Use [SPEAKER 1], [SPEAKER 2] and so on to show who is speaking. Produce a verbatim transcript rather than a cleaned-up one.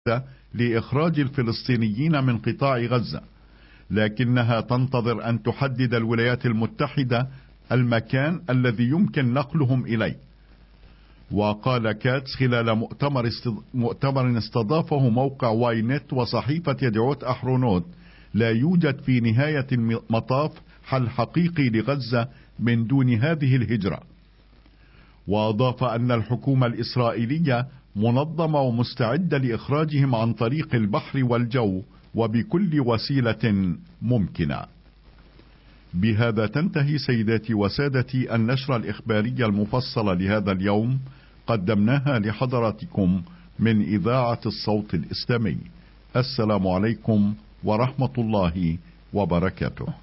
[SPEAKER 1] لإخراج الفلسطينيين من قطاع غزة، لكنها تنتظر أن تحدد الولايات المتحدة المكان الذي يمكن نقلهم إليه. وقال كاتس خلال مؤتمر, استض... مؤتمر استضافه موقع واي نت وصحيفة يدعوت أحرونوت: لا يوجد في نهاية المطاف حل حقيقي لغزة من دون هذه الهجرة. وأضاف أن الحكومة الإسرائيلية منظمة ومستعدة لإخراجهم عن طريق البحر والجو وبكل وسيلة ممكنة. بهذا تنتهي سيداتي وسادتي النشرة الإخبارية المفصلة لهذا اليوم، قدمناها لحضراتكم من إذاعة الصوت الإسلامي. السلام عليكم ورحمة الله وبركاته.